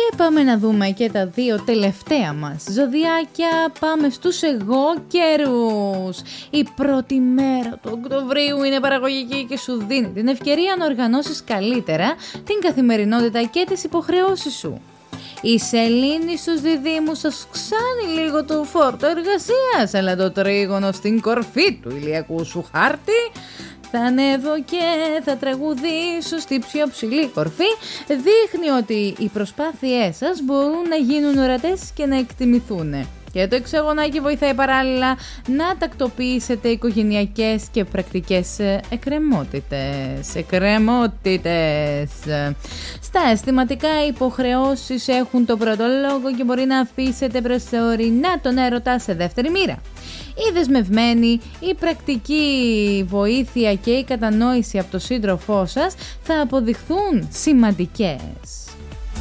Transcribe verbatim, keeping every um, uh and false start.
Και πάμε να δούμε και τα δύο τελευταία μας ζωδιάκια. Πάμε στους εγώ καιρούς. Η πρώτη μέρα του Οκτωβρίου είναι παραγωγική και σου δίνει την ευκαιρία να οργανώσεις καλύτερα την καθημερινότητα και τις υποχρεώσεις σου. Η σελήνη στους διδύμους θα αυξάνει λίγο το φόρτο εργασίας, αλλά το τρίγωνο στην κορφή του ηλιακού σου χάρτη θα ανέβω και θα τραγουδήσω στη πιο ψηλή κορφή. Δείχνει ότι οι προσπάθειές σας μπορούν να γίνουν ορατές και να εκτιμηθούν. Και το εξαγωνάκι βοηθάει παράλληλα να τακτοποιήσετε οικογενειακές και πρακτικές εκκρεμότητες. Εκκρεμότητες. Στα αισθηματικά, οι υποχρεώσεις έχουν το πρώτο λόγο και μπορεί να αφήσετε προσωρινά τον έρωτα σε δεύτερη μοίρα. Η δεσμευμένη, η πρακτική βοήθεια και η κατανόηση από τον σύντροφό σας θα αποδειχθούν σημαντικές.